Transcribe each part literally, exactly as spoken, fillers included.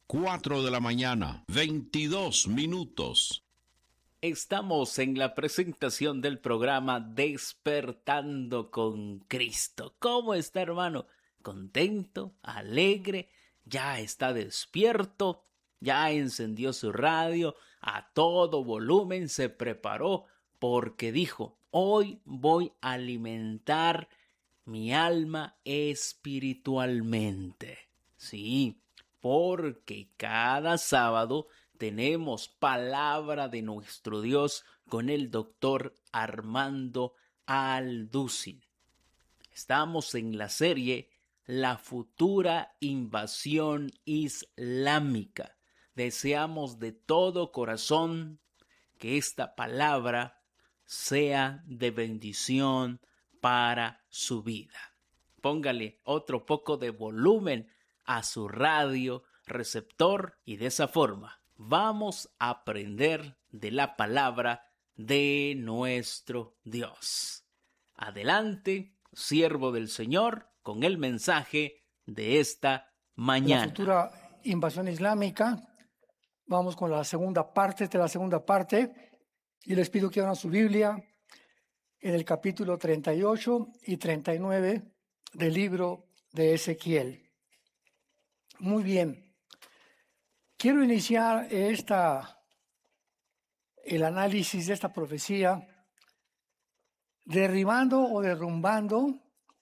cuatro de la mañana, veintidós minutos. Estamos en la presentación del programa Despertando con Cristo. ¿Cómo está, hermano? ¿Contento? ¿Alegre? ¿Ya está despierto? ¿Ya encendió su radio? A todo volumen se preparó porque dijo: hoy voy a alimentar mi alma espiritualmente. Sí, porque cada sábado tenemos palabra de nuestro Dios con el doctor Armando Alducin. Estamos en la serie La futura invasión islámica. Deseamos de todo corazón que esta palabra sea de bendición para su vida. Póngale otro poco de volumen a su radio receptor y de esa forma vamos a aprender de la palabra de nuestro Dios. Adelante, siervo del Señor, con el mensaje de esta mañana. La futura invasión islámica. Vamos con la segunda parte de la segunda parte y les pido que abran su Biblia en el capítulo treinta y ocho y treinta y nueve del libro de Ezequiel. Muy bien. Quiero iniciar esta, el análisis de esta profecía derribando o derrumbando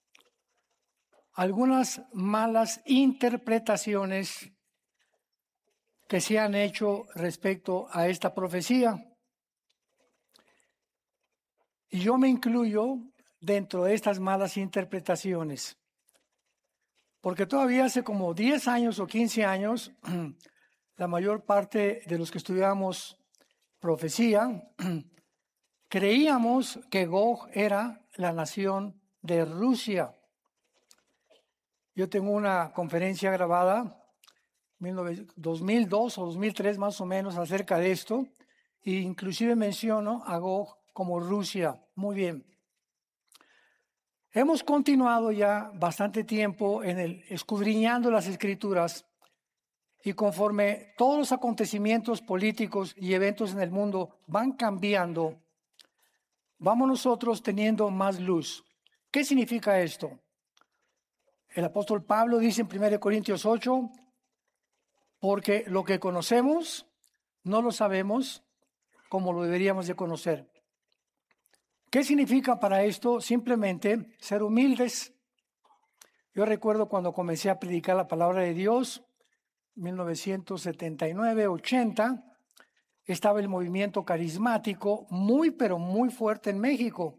algunas malas interpretaciones que se han hecho respecto a esta profecía. Y yo me incluyo dentro de estas malas interpretaciones, porque todavía hace como diez años o quince años, la mayor parte de los que estudiamos profecía, creíamos que Gog era la nación de Rusia. Yo tengo una conferencia grabada, dos mil dos o dos mil tres más o menos, acerca de esto, e inclusive menciono a Gog como Rusia. Muy bien. Hemos continuado ya bastante tiempo en el escudriñando las Escrituras, y conforme todos los acontecimientos políticos y eventos en el mundo van cambiando, vamos nosotros teniendo más luz. ¿Qué significa esto? El apóstol Pablo dice en primera Corintios ocho, porque lo que conocemos no lo sabemos como lo deberíamos de conocer. ¿Qué significa para esto? Simplemente ser humildes. Yo recuerdo cuando comencé a predicar la palabra de Dios, mil novecientos setenta y nueve, ochenta, estaba el movimiento carismático muy, pero muy fuerte en México.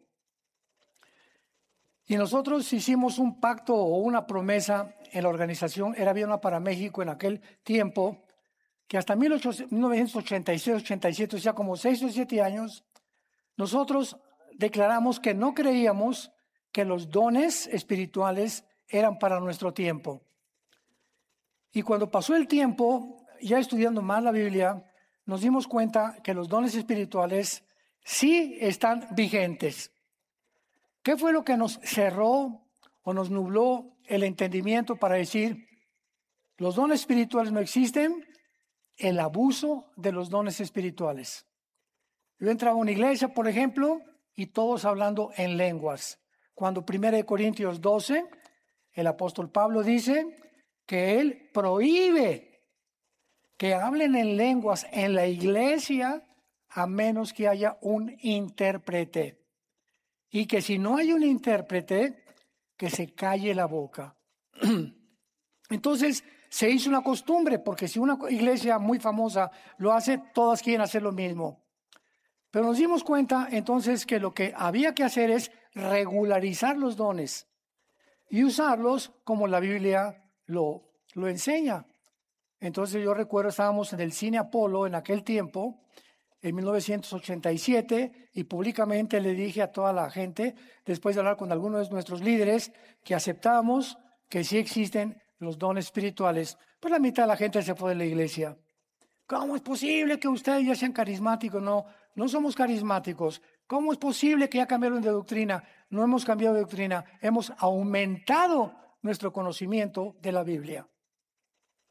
Y nosotros hicimos un pacto o una promesa en la organización, era Viena para México en aquel tiempo, que hasta mil novecientos ochenta y seis, ochenta y siete, o sea, como seis o siete años, nosotros declaramos que no creíamos que los dones espirituales eran para nuestro tiempo. Y cuando pasó el tiempo, ya estudiando más la Biblia, nos dimos cuenta que los dones espirituales sí están vigentes. ¿Qué fue lo que nos cerró o nos nubló el entendimiento para decir, los dones espirituales no existen? El abuso de los dones espirituales. Yo entraba a una iglesia, por ejemplo, y todos hablando en lenguas. Cuando primera Corintios doce, el apóstol Pablo dice que él prohíbe que hablen en lenguas en la iglesia a menos que haya un intérprete. Y que si no hay un intérprete, que se calle la boca. Entonces se hizo una costumbre, porque si una iglesia muy famosa lo hace, todas quieren hacer lo mismo. Pero nos dimos cuenta entonces que lo que había que hacer es regularizar los dones y usarlos como la Biblia lo, lo enseña. Entonces yo recuerdo, estábamos en el Cine Apolo en aquel tiempo, en mil novecientos ochenta y siete, y públicamente le dije a toda la gente, después de hablar con algunos de nuestros líderes, que aceptábamos que sí existen los dones espirituales. Pues la mitad de la gente se fue de la iglesia. ¿Cómo es posible que ustedes ya sean carismáticos? No, no somos carismáticos. ¿Cómo es posible que ya cambiaron de doctrina? No hemos cambiado de doctrina, hemos aumentado nuestro conocimiento de la Biblia.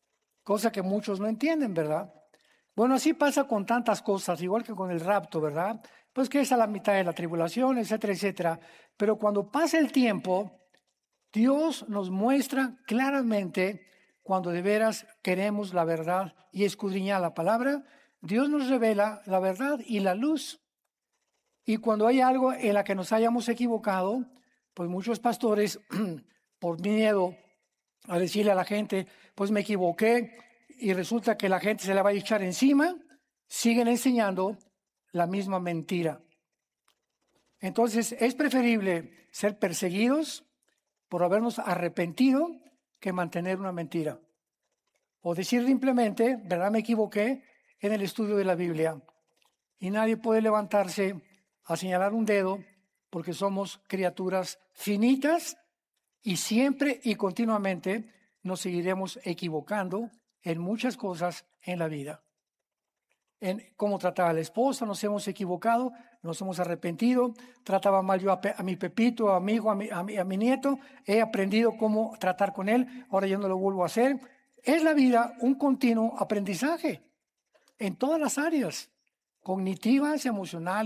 cosa que muchos no entienden, ¿verdad? Bueno, así pasa con tantas cosas, igual que con el rapto, ¿verdad? Pues que es a la mitad de la tribulación, etcétera, etcétera. Pero cuando pasa el tiempo, Dios nos muestra claramente cuando de veras queremos la verdad y escudriñar la palabra. Dios nos revela la verdad y la luz. Y cuando hay algo en la que nos hayamos equivocado, pues muchos pastores, por miedo a decirle a la gente, pues me equivoqué, y resulta que la gente se la va a echar encima, siguen enseñando la misma mentira. Entonces es preferible ser perseguidos por habernos arrepentido que mantener una mentira. O decir simplemente, ¿verdad? Me equivoqué en el estudio de la Biblia. Y nadie puede levantarse a señalar un dedo porque somos criaturas finitas y siempre y continuamente nos seguiremos equivocando en muchas cosas en la vida. En cómo trataba a la esposa, nos hemos equivocado, nos hemos arrepentido. Trataba mal yo a, Pe- a mi Pepito, a mi hijo, a mi, a, mi, a mi nieto. He aprendido cómo tratar con él, ahora yo no lo vuelvo a hacer. Es la vida un continuo aprendizaje en todas las áreas, cognitivas, emocionales.